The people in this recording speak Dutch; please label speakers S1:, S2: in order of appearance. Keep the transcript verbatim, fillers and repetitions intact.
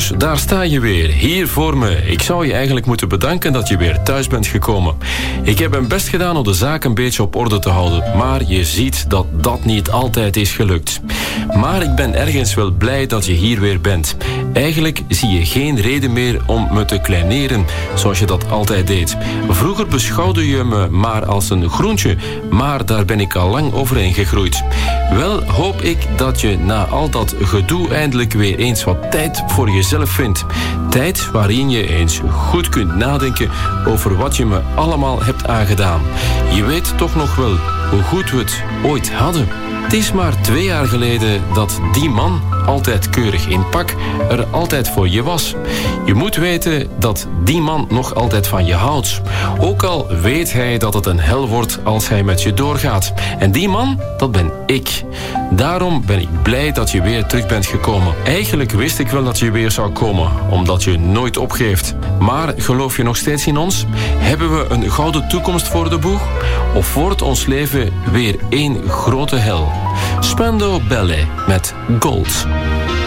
S1: Dus daar sta je weer, hier voor me. Ik zou je eigenlijk moeten bedanken dat je weer thuis bent gekomen. Ik heb mijn best gedaan om de zaak een beetje op orde te houden, maar je ziet dat dat niet altijd is gelukt. Maar ik ben ergens wel blij dat je hier weer bent. Eigenlijk zie je geen reden meer om me te kleineren, zoals je dat altijd deed. Vroeger beschouwde je me maar als een groentje, maar daar ben ik al lang overheen gegroeid. Wel hoop ik dat je na al dat gedoe eindelijk weer eens wat tijd voor jezelf vindt. Tijd waarin je eens goed kunt nadenken over wat je me allemaal hebt aangedaan. Je weet toch nog wel hoe goed we het ooit hadden. Het is maar twee jaar geleden dat die man, altijd keurig in pak, er altijd voor je was. Je moet weten dat die man nog altijd van je houdt. Ook al weet hij dat het een hel wordt als hij met je doorgaat. En die man, dat ben ik. Daarom ben ik blij dat je weer terug bent gekomen. Eigenlijk wist ik wel dat je weer zou komen, omdat je nooit opgeeft. Maar geloof je nog steeds in ons? Hebben we een gouden toekomst voor de boeg? Of wordt ons leven weer één grote hel? Spandau Ballet met Gold.